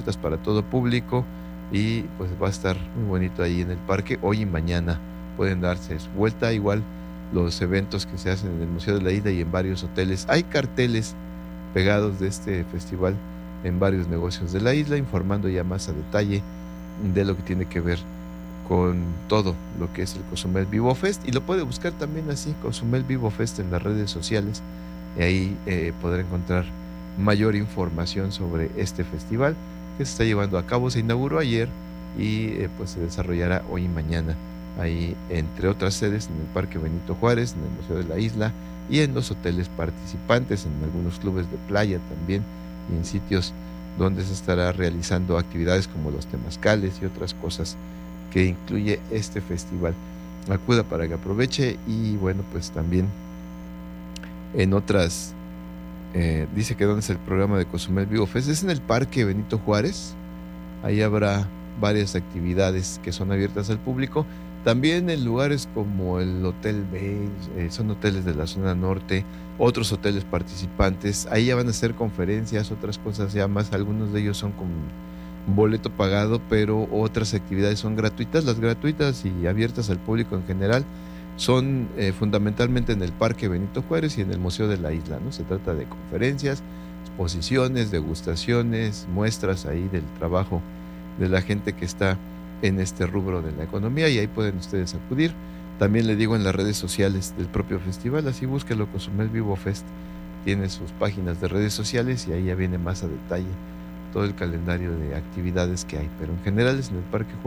gratuitas para todo público y pues va a estar muy bonito ahí en el parque. Hoy y mañana pueden darse su vuelta, igual los eventos que se hacen en el Museo de la Isla y en varios hoteles. Hay carteles pegados de este festival en varios negocios de la isla, informando ya más a detalle de lo que tiene que ver con todo lo que es el Cozumel Vivo Fest, y lo puede buscar también así, Cozumel Vivo Fest, en las redes sociales, y ahí podrá encontrar mayor información sobre este festival que se está llevando a cabo. Se inauguró ayer y pues se desarrollará hoy y mañana ahí, entre otras sedes, en el Parque Benito Juárez, en el Museo de la Isla y en los hoteles participantes, en algunos clubes de playa también, y en sitios donde se estará realizando actividades como los temazcales y otras cosas que incluye este festival. Acuda para que aproveche. Y bueno, pues también en otras, dice que donde es el programa de Cozumel Vivo Fest, es en el Parque Benito Juárez. Ahí habrá varias actividades que son abiertas al público. También en lugares como el Hotel B, son hoteles de la zona norte, otros hoteles participantes. Ahí ya van a hacer conferencias, otras cosas ya más. Algunos de ellos son con boleto pagado, pero otras actividades son gratuitas. Las gratuitas y abiertas al público en general son fundamentalmente en el Parque Benito Juárez y en el Museo de la Isla, ¿no? Se trata de conferencias, exposiciones, degustaciones, muestras ahí del trabajo de la gente que está en este rubro de la economía, y ahí pueden ustedes acudir. También le digo, en las redes sociales del propio festival, así búsquelo, Cozumel Vivo Fest, tiene sus páginas de redes sociales y ahí ya viene más a detalle todo el calendario de actividades que hay, pero en general es en el Parque